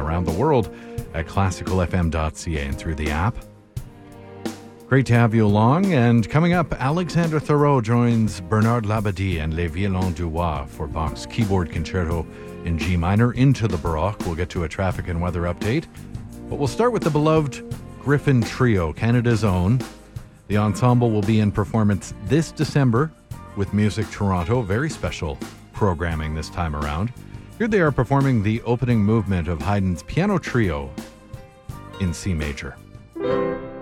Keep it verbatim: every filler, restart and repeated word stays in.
around the world at classical f m dot c a and through the app. Great to have you along. And coming up, Alexandre Thoreau joins Bernard Labadie and Les Violons du Roi for Bach's keyboard concerto in G minor into the Baroque. We'll get to a traffic and weather update. But we'll start with the beloved Griffin Trio, Canada's own. The ensemble will be in performance this December with Music Toronto. Very special programming this time around. Here they are performing the opening movement of Haydn's Piano Trio in C major.